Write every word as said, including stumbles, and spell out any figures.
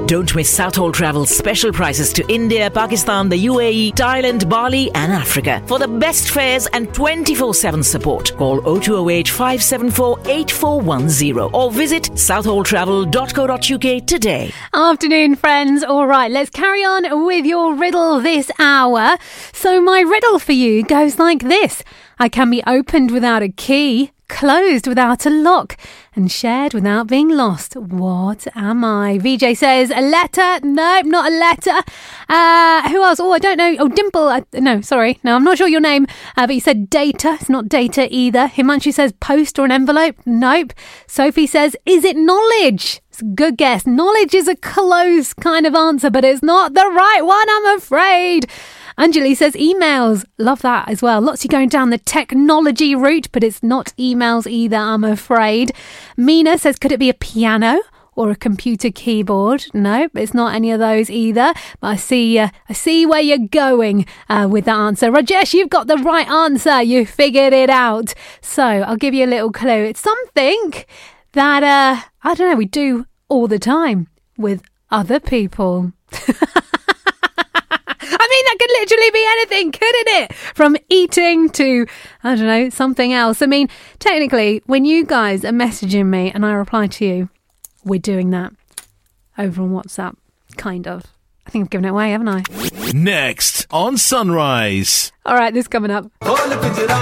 Don't miss Southall Travel's special prices to India, Pakistan, the U A E, Thailand, Bali and Africa. For the best fares and twenty-four seven support, call oh two oh eight, five seven four, eight four one oh or visit southall travel dot co dot uk today. Afternoon, friends. All right, let's carry on with your riddle this hour. So my riddle for you goes like this. I can be opened without a key, closed without a lock, and shared without being lost. What am I? V J says a letter. Nope, not a letter. Uh, who else? Oh, I don't know. Oh, Dimple. Uh, no, sorry. No, I'm not sure your name. Uh, but you said data. It's not data either. Himanshu says post or an envelope. Nope. Sophie says, is it knowledge? It's a good guess. Knowledge is a close kind of answer, but it's not the right one, I'm afraid. Anjali says emails. Love that as well. Lots of you going down the technology route, but it's not emails either, I'm afraid. Mina says, could it be a piano or a computer keyboard? No, it's not any of those either. But I see, uh, I see where you're going uh, with that answer. Rajesh, you've got the right answer. You figured it out. So I'll give you a little clue. It's something that, uh, I don't know, we do all the time with other people. I mean, that could literally be anything, couldn't it? From eating to, I don't know, something else. I mean, technically, when you guys are messaging me and I reply to you, we're doing that over on WhatsApp, kind of. I think I've given it away, haven't I? Next on Sunrise. All right, this coming up.